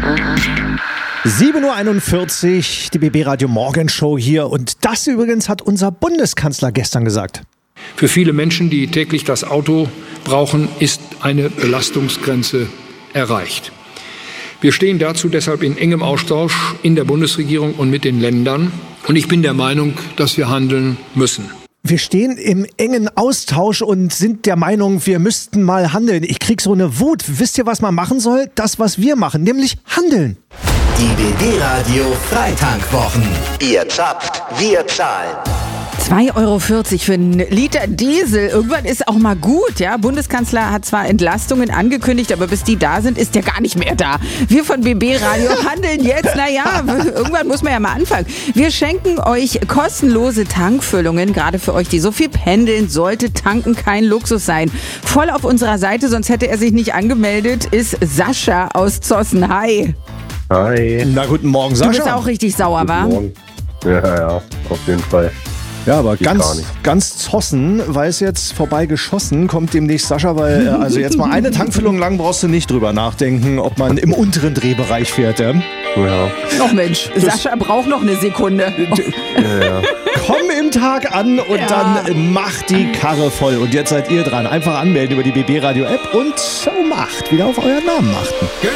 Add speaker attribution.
Speaker 1: 7:41 Uhr, die BB Radio Morgenshow hier. Und das übrigens hat unser Bundeskanzler gestern gesagt.
Speaker 2: Für viele Menschen, die täglich das Auto brauchen, ist eine Belastungsgrenze erreicht. Wir stehen dazu deshalb in engem Austausch in der Bundesregierung und mit den Ländern. Und ich bin der Meinung, dass wir handeln müssen.
Speaker 1: Wir stehen im engen Austausch und sind der Meinung, wir müssten mal handeln. Ich krieg so eine Wut. Wisst ihr, was man machen soll? Das, was wir machen, nämlich handeln.
Speaker 3: Die BB Radio Freitankwwochen. Ihr zapft, wir zahlen.
Speaker 4: 2,40 € für einen Liter Diesel. Irgendwann ist auch mal gut, ja. Bundeskanzler hat zwar Entlastungen angekündigt, aber bis die da sind, ist der gar nicht mehr da. Wir von BB Radio handeln jetzt. Naja, irgendwann muss man ja mal anfangen. Wir schenken euch kostenlose Tankfüllungen, gerade für euch, die so viel pendeln. Sollte tanken kein Luxus sein. Voll auf unserer Seite, sonst hätte er sich nicht angemeldet, ist Sascha aus Zossen. Hi.
Speaker 5: Hi.
Speaker 1: Na, guten Morgen, Sascha.
Speaker 4: Du bist auch richtig sauer, wa?
Speaker 5: Morgen. Ja, auf jeden Fall.
Speaker 1: Ja, aber
Speaker 5: Geht gar nicht.
Speaker 1: ganz Zossen, weiß jetzt vorbei geschossen, kommt demnächst Sascha, weil also jetzt mal eine Tankfüllung lang brauchst du nicht drüber nachdenken, ob man im unteren Drehbereich fährt. Ja?
Speaker 4: Ach Mensch, Sascha braucht noch eine Sekunde.
Speaker 5: Ja.
Speaker 1: Komm im Tag an und dann macht die Karre voll. Und jetzt seid ihr dran. Einfach anmelden über die BB Radio App und um 8 wieder auf euren Namen achten.